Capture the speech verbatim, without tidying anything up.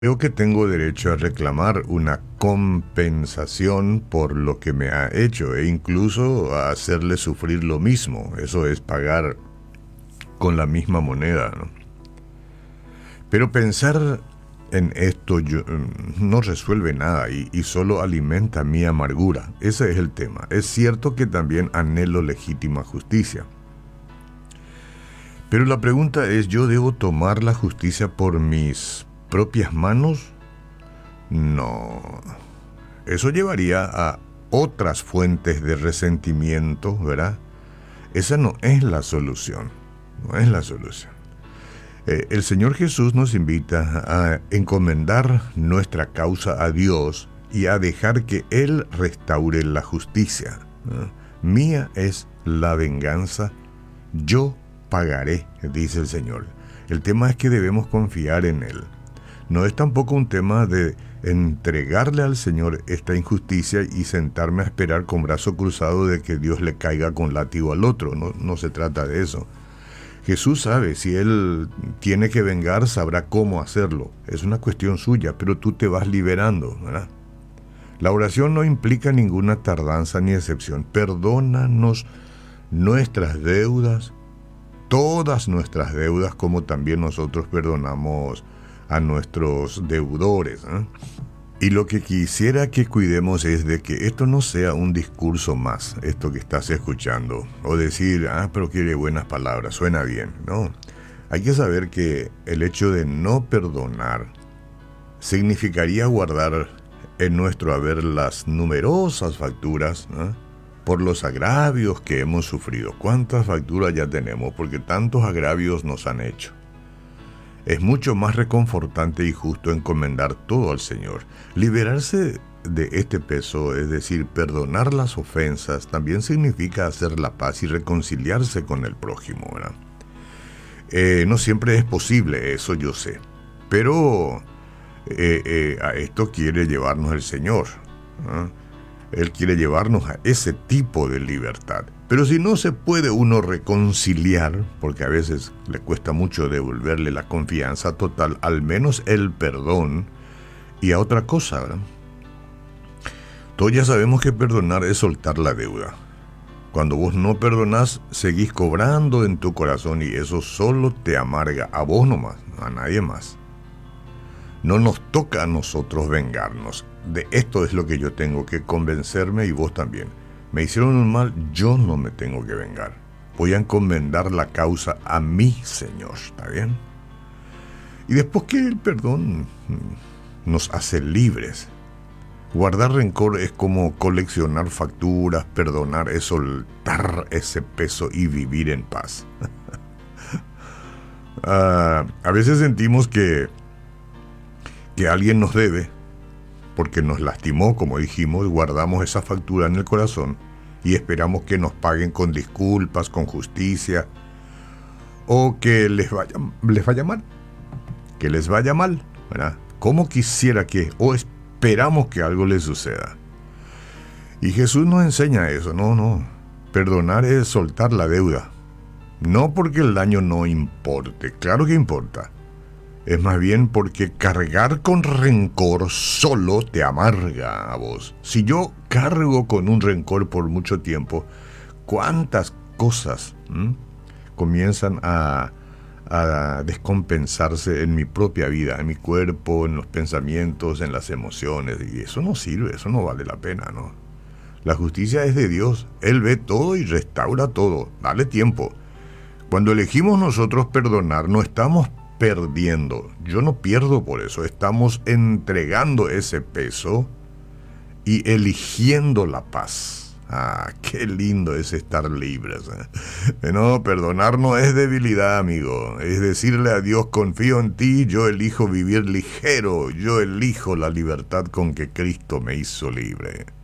Creo que tengo derecho a reclamar una compensación por lo que me ha hecho e incluso a hacerle sufrir lo mismo. Eso es pagar con la misma moneda, ¿no? Pero pensar en esto yo, no resuelve nada y, y solo alimenta mi amargura. Ese es el tema. Es cierto que también anhelo legítima justicia. Pero la pregunta es, ¿yo debo tomar la justicia por mis propias manos? No. Eso llevaría a otras fuentes de resentimiento, ¿verdad? Esa no es la solución. No es la solución. Eh, el Señor Jesús nos invita a encomendar nuestra causa a Dios y a dejar que Él restaure la justicia. ¿No? Mía es la venganza, yo pagaré, dice el Señor. El tema es que debemos confiar en Él. No es tampoco un tema de entregarle al Señor esta injusticia y sentarme a esperar con brazo cruzado de que Dios le caiga con látigo al otro. No, no se trata de eso. Jesús sabe, si Él tiene que vengar, sabrá cómo hacerlo. Es una cuestión suya, pero tú te vas liberando, ¿verdad? La oración no implica ninguna tardanza ni excepción. Perdónanos nuestras deudas, todas nuestras deudas, como también nosotros perdonamos a nuestros deudores, ¿eh? Y lo que quisiera que cuidemos es de que esto no sea un discurso más, esto que estás escuchando, o decir, ah, pero quiere buenas palabras, suena bien, ¿no? Hay que saber que el hecho de no perdonar significaría guardar en nuestro haber las numerosas facturas, ¿no?, por los agravios que hemos sufrido. ¿Cuántas facturas ya tenemos? Porque tantos agravios nos han hecho. Es mucho más reconfortante y justo encomendar todo al Señor. Liberarse de este peso, es decir, perdonar las ofensas, también significa hacer la paz y reconciliarse con el prójimo, ¿verdad? Eh, no siempre es posible, eso yo sé. Pero eh, eh, a esto quiere llevarnos el Señor, ¿no? Él quiere llevarnos a ese tipo de libertad. Pero si no se puede uno reconciliar, porque a veces le cuesta mucho devolverle la confianza total, al menos el perdón y a otra cosa, ¿verdad? Todos ya sabemos que perdonar es soltar la deuda. Cuando vos no perdonás, seguís cobrando en tu corazón y eso solo te amarga a vos nomás, a nadie más. No nos toca a nosotros vengarnos. De esto es lo que yo tengo que convencerme y vos también. Me hicieron un mal, yo no me tengo que vengar. Voy a encomendar la causa a mi Señor, ¿está bien? Y después que el perdón nos hace libres. Guardar rencor es como coleccionar facturas, perdonar es soltar ese peso y vivir en paz. uh, a veces sentimos que, que alguien nos debe, porque nos lastimó, como dijimos, guardamos esa factura en el corazón y esperamos que nos paguen con disculpas, con justicia, o que les vaya, les vaya mal, que les vaya mal, ¿verdad? Como quisiera que, o esperamos que algo les suceda. Y Jesús nos enseña eso, no, no, perdonar es soltar la deuda, no porque el daño no importe, claro que importa. Es más bien porque cargar con rencor solo te amarga a vos. Si yo cargo con un rencor por mucho tiempo, ¿cuántas cosas ¿m? comienzan a, a descompensarse en mi propia vida, en mi cuerpo, en los pensamientos, en las emociones? Y eso no sirve, eso no vale la pena, ¿no? La justicia es de Dios. Él ve todo y restaura todo. Dale tiempo. Cuando elegimos nosotros perdonar, no estamos perdiendo. Yo no pierdo por eso. Estamos entregando ese peso y eligiendo la paz. Ah, qué lindo es estar libres, ¿eh? No, perdonar no es debilidad, amigo. Es decirle a Dios, confío en ti, yo elijo vivir ligero, yo elijo la libertad con que Cristo me hizo libre.